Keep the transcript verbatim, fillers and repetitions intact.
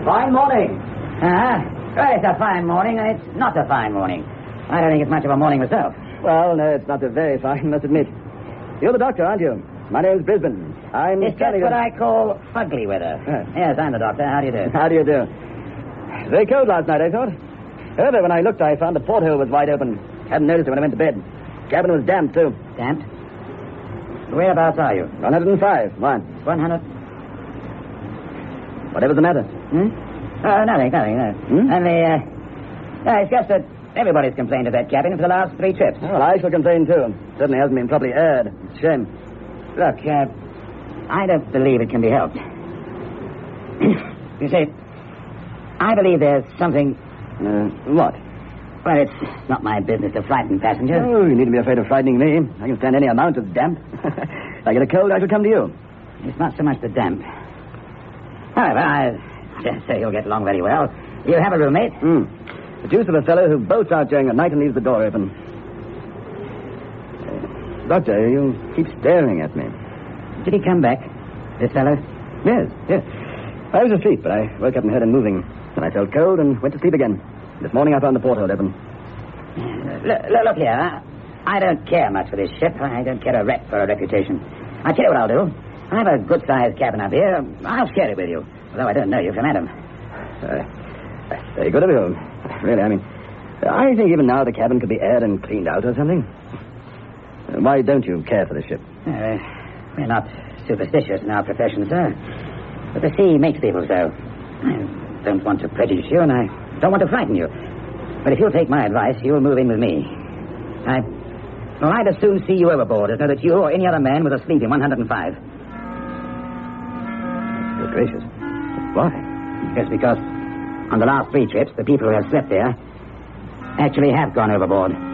Fine morning. Uh-huh. Well, it's a fine morning, and it's not a fine morning. I don't think it's much of a morning myself. Well, no, it's not a very fine, must admit. You're the doctor, aren't you? My name's Brisbane. I'm It's just what I call fugly weather. Yes. Yes, I'm the doctor. How do you do? How do you do? It was very cold last night, I thought. However, when I looked, I found the porthole was wide open. Hadn't noticed it when I went to bed. Cabin was damp, too. Damped? Whereabouts are you? one hundred five. Why? one hundred... Whatever's the matter? Hmm? Oh, nothing, nothing, no. Hmm? Only, uh... No, it's just that everybody's complained of that cabin for the last three trips. Well, I shall complain, too. Certainly hasn't been properly aired. It's a shame. Look, uh... I don't believe it can be helped. You see, I believe there's something... Uh, what? Well, it's not my business to frighten passengers. Oh, you needn't be afraid of frightening me. I can stand any amount of damp. If I get a cold, I shall come to you. It's not so much the damp. However, I dare say you'll get along very well. You have a roommate? Hmm. The juice of a fellow who bolts out during the night and leaves the door open. Uh, doctor, you keep staring at me. Did he come back, this fellow? Yes, yes. I was asleep, but I woke up and heard him moving. Then I felt cold and went to sleep again. This morning I found the porthole open. Look, look, look here. I don't care much for this ship. I don't care a rep for a reputation. I'll tell you what I'll do. I have a good-sized cabin up here. I'll share it with you, although I don't know you from Adam. Uh, that's very good of you. Really, I mean, I think even now the cabin could be aired and cleaned out or something. Uh, why don't you care for the ship? Uh, we're not superstitious in our profession, sir. But the sea makes people so. I don't want to prejudice you, and I don't want to frighten you. But if you'll take my advice, you'll move in with me. I... Well, I'd as soon see you overboard as know that you or any other man was asleep in one hundred five. Good gracious. Why? Just because on the last three trips, the people who have slept there actually have gone overboard.